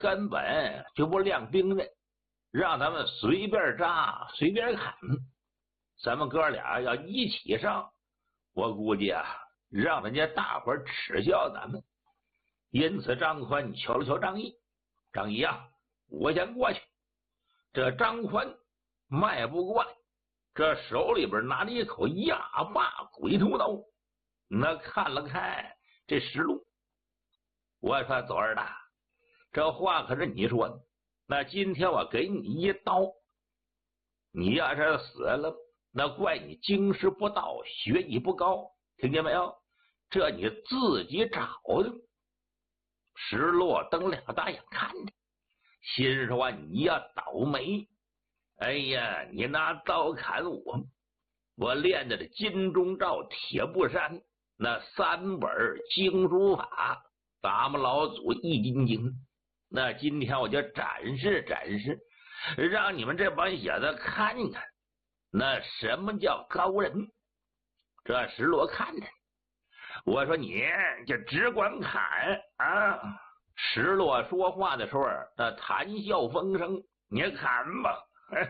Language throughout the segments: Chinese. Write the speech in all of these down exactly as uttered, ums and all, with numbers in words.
根本就不亮兵的，让咱们随便扎随便砍。咱们哥俩要一起上，我估计啊，让人家大伙儿耻笑咱们。因此张宽瞧了瞧张毅，张毅啊，我先过去。这张宽迈步过来，这手里边拿着一口压把鬼头刀，那看了看这石路，我说左二大，这话可是你说的，那今天我给你一刀，你要是死了，那怪你经师不到，学艺不高，听见没有？这你自己找的。石落瞪两个大眼看着，心说啊，你呀倒霉！哎呀，你拿刀砍我，我练的这金钟罩铁布衫那三本经书法，咱们老祖易筋经，那今天我就展示展示，让你们这帮小子看看那什么叫高人。这石落看着我说，你就只管砍啊！石落说话的时候，那谈笑风生，你砍吧。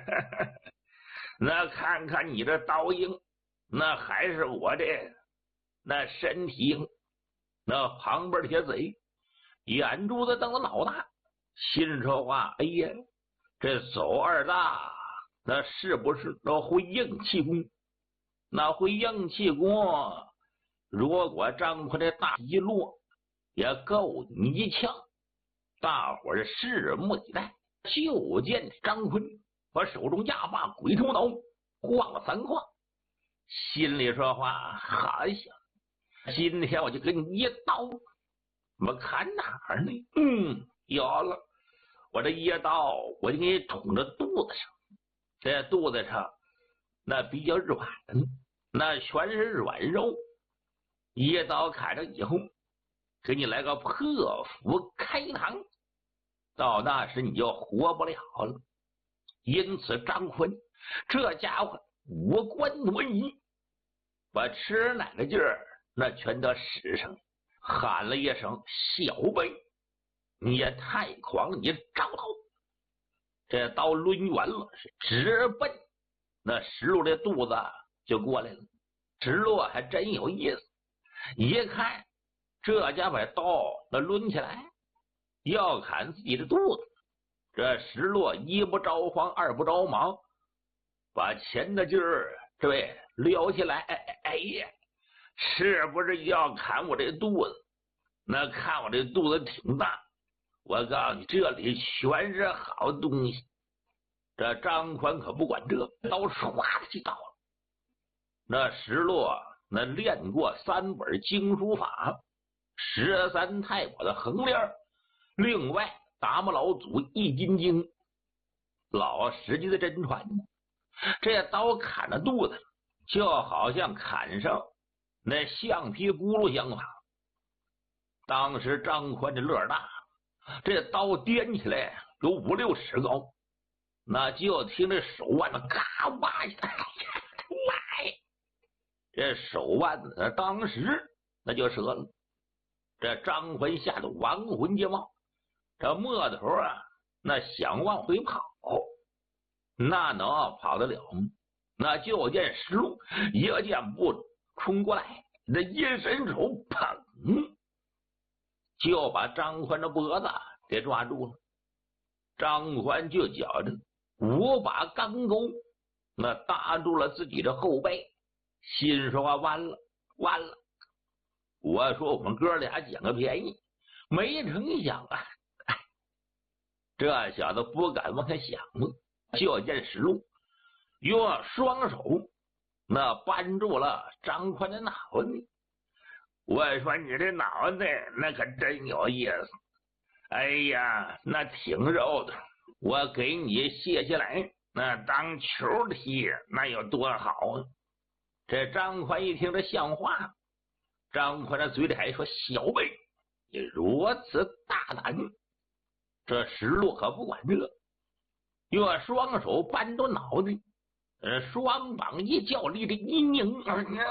那看看你这刀硬，那还是我这那身体硬。那旁边铁贼眼珠子瞪得老大，心说话，哎呀，这走二大那是不是都会硬气功？那会硬气功，如果张宽这大一落，也够你一枪。大伙儿拭目以待。就见张坤把手中压把鬼头刀晃了三晃，心里说话，好想今天我就给你一刀，我砍哪儿呢？嗯，有了，我这一刀我就给你捅到肚子上，这肚子上那比较软，那全是软肉，一刀砍着以后，给你来个破腹开膛，到那时你就活不了了。因此张坤这家伙五官挪移，把吃奶的劲儿那全都使上，喊了一声，小辈你也太狂了，你招刀。这刀抡圆了，是直奔那石路的肚子就过来了。石路还真有意思，一看这家把刀那抡起来要砍自己的肚子，这石落一不着慌二不着忙，把前的劲儿这位撩起来，哎哎哎呀，是不是要砍我这肚子？那看我这肚子挺大，我告诉你，这里全是好东西。这张宽可不管这，刀唰的就到了。那石落那练过三本经书法，十三太保的横练，另外达摩老祖易筋经，老实际的真传。这刀砍了肚子，就好像砍上那橡皮轱辘相法。当时张宽这乐大，这刀掂起来有五六尺高，那就听这手腕子咔哇一下，来，这手腕子当时那就折了。这张宽吓得亡魂皆冒，这末头啊，那想往回跑，那能跑得了吗？那就见石路一个箭步冲过来，那一伸手，砰，就把张宽的脖子给抓住了。张宽就觉着五把钢钩那搭住了自己的后背，心说啊，完了完了！我说我们哥俩捡个便宜，没成想啊，哎，这小子不敢往下想了。就见石路用双手那扳住了张宽的脑袋。我说你这脑袋那可真有意思，哎呀，那挺肉的，我给你卸下来，那当球踢，那有多好啊！这张宽一听这像话，张宽的嘴里还说，小辈你如此大胆。这石路可不管这，用双手扳住脑袋，呃，双膀一较力，这一拧，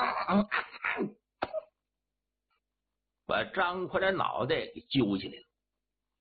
把张宽的脑袋给揪起来了。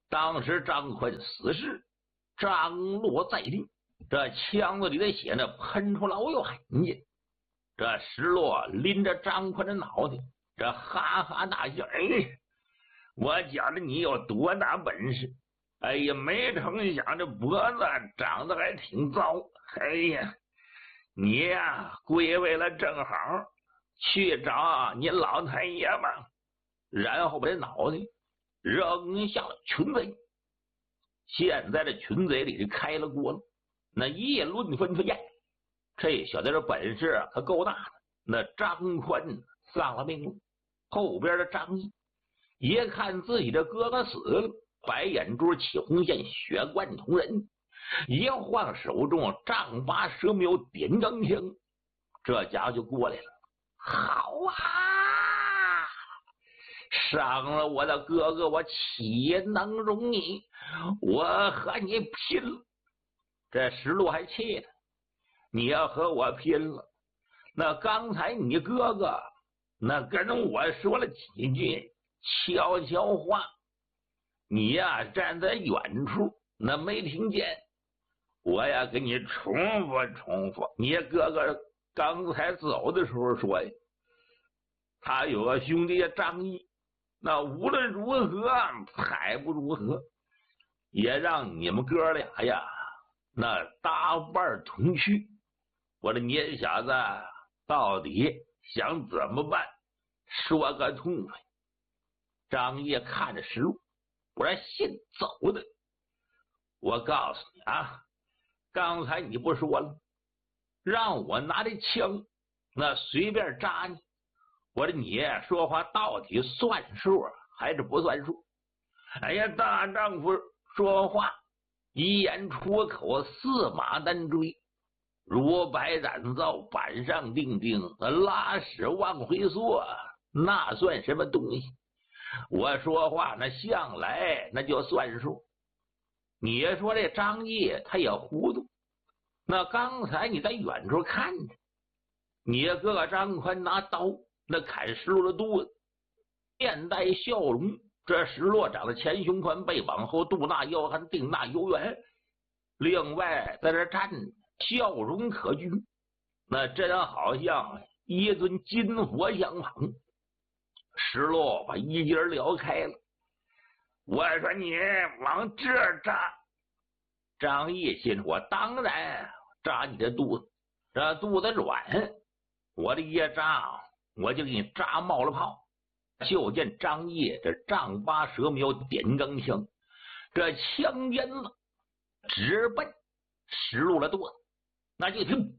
当时张坤死时，张罗在地，这腔子里的血那喷出老远去。这石落拎着张坤的脑袋，这哈哈大笑：“哎，我觉得你有多大本事！哎呀，没成想这脖子长得还挺糟。哎呀，你呀，归位了正好，去找你老太爷吧。”然后把这脑袋扔下了群贼。现在这群贼里开了锅了，那议论纷纷，这小子这本事可够大的。那张宽丧了命了，后边的张毅一看自己的哥哥死了，白眼珠起红线，血贯瞳仁，一晃手中丈八蛇苗点钢枪，这家伙就过来了。好啊，伤了我的哥哥，我岂能容你？我和你拼了！这石路还气呢，你要和我拼了，那刚才你哥哥那跟我说了几句悄悄话，你呀站在远处那没听见，我呀给你重复重复。你哥哥刚才走的时候说呀，他有个兄弟张毅，那无论如何还不如何，也让你们哥俩呀那搭伴同去。我的你小子到底想怎么办？说个痛快。张毅看着石路，我说信走的。我告诉你啊，刚才你不说了，让我拿这枪那随便扎你。我说你说话到底算数还是不算数？哎呀，大丈夫说话一言出口，驷马难追，如白染皂，板上钉钉，拉屎往回缩，那算什么东西？我说话那向来那就算数。你说这张毅他也糊涂，那刚才你在远处看着，你哥哥张宽拿刀那砍石路的肚子，面带笑容。这石落长得前胸宽，背往后，肚大腰含，腚大油圆，另外在这站着，笑容可掬，那真好像一尊金佛相旁。石落把衣襟撩开了，我说你往这儿扎。张毅心说，我当然扎你的肚子，这肚子软，我这一扎我就给你扎冒了泡。就见张毅这丈八蛇苗点钢枪，这枪尖子直奔石路的肚子，那就听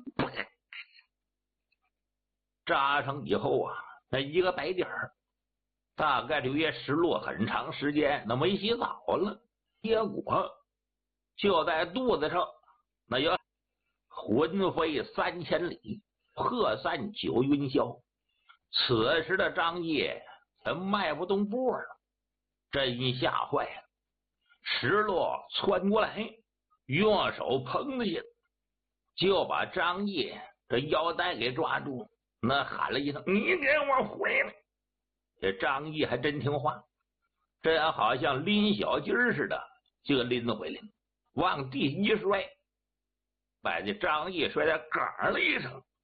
扎上以后啊，那一个白点儿，大概刘爷石路很长时间那没洗澡了，结果就在肚子上那有魂飞三千里，魄散九云霄。此时的张毅他迈不动步了，真吓坏了。石落窜过来，用手捧起，就把张毅这腰带给抓住，那喊了一声：“你给我回来！”这张毅还真听话，这好像拎小鸡似的，就拎回来，往地一摔，把这张毅摔得嘎了一声，